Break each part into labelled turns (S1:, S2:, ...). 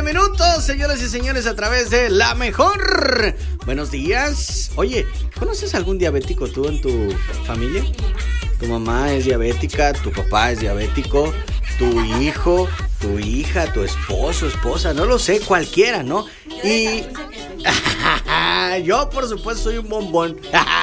S1: minutos, señoras y señores, a través de La Mejor. Buenos días. Oye, ¿conoces algún diabético tú en tu familia? Tu mamá es diabética, tu papá es diabético, tu hijo, tu hija, tu esposo, esposa, no lo sé, cualquiera, ¿no? Y yo, por supuesto, soy un bombón.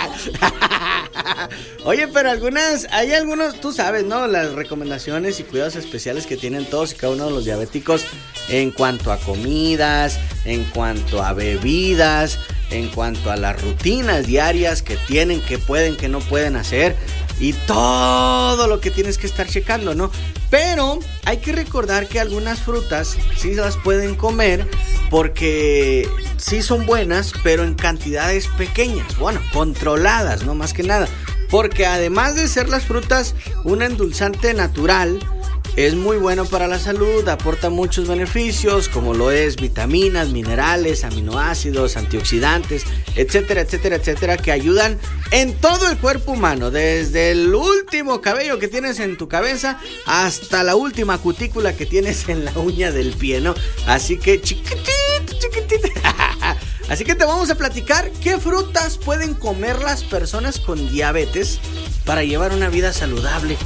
S1: Oye, pero hay algunos, tú sabes, ¿no? Las recomendaciones y cuidados especiales que tienen todos y cada uno de los diabéticos en cuanto a comidas, en cuanto a bebidas, en cuanto a las rutinas diarias que tienen, que pueden, que no pueden hacer. Y todo lo que tienes que estar checando, ¿no? Pero hay que recordar que algunas frutas sí las pueden comer porque sí son buenas, pero en cantidades pequeñas, bueno, controladas, ¿no? Más que nada. Porque además de ser las frutas un endulzante natural, es muy bueno para la salud, aporta muchos beneficios, como lo es vitaminas, minerales, aminoácidos, antioxidantes, etcétera, etcétera, etcétera, que ayudan en todo el cuerpo humano, desde el último cabello que tienes en tu cabeza hasta la última cutícula que tienes en la uña del pie, ¿no? Así que chiquitito. Así que te vamos a platicar qué frutas pueden comer las personas con diabetes para llevar una vida saludable.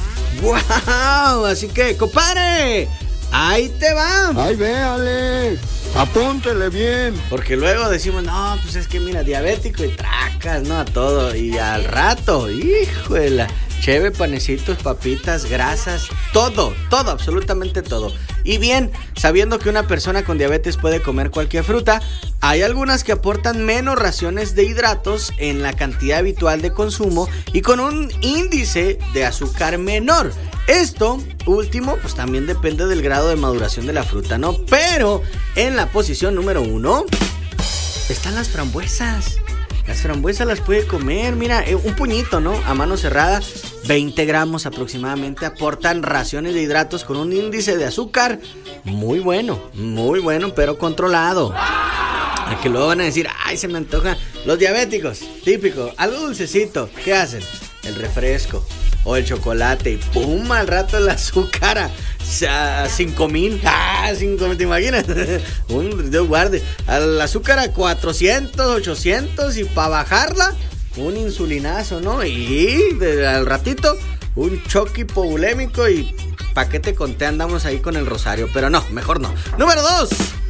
S1: ¡Wow! Así que, compadre, ahí te va.
S2: ¡Ay, véale! Apúntele bien.
S1: Porque luego decimos, no, pues es que mira, diabético y tracas, ¿no? A todo. Y al rato, híjole, cheve, panecitos, papitas, grasas, todo, absolutamente todo. Y bien, sabiendo que una persona con diabetes puede comer cualquier fruta, hay algunas que aportan menos raciones de hidratos en la cantidad habitual de consumo y con un índice de azúcar menor. Esto último, pues también depende del grado de maduración de la fruta, ¿no? Pero en la posición número 1 están las frambuesas. Las frambuesas las puede comer, mira, un puñito, ¿no? A mano cerrada, 20 gramos aproximadamente, aportan raciones de hidratos con un índice de azúcar muy bueno, pero controlado. A que luego van a decir, ay, se me antoja. Los diabéticos, típico, algo dulcecito, ¿qué hacen? El refresco o el chocolate y pum, al rato el azúcar a 5,000. 5,000, ¿te imaginas? Dios guarde. Al azúcar a 400, 800 y para bajarla, un insulinazo, ¿no? Y al ratito, un choque hipovolémico y pa' qué te conté, andamos ahí con el rosario. Pero no, mejor no. Número 2.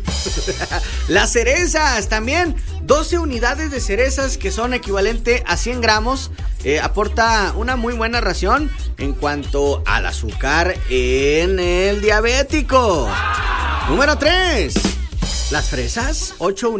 S1: Las cerezas también, 12 unidades de cerezas que son equivalente a 100 gramos, aporta una muy buena ración en cuanto al azúcar en el diabético. Número 3, las fresas, 8 unidades.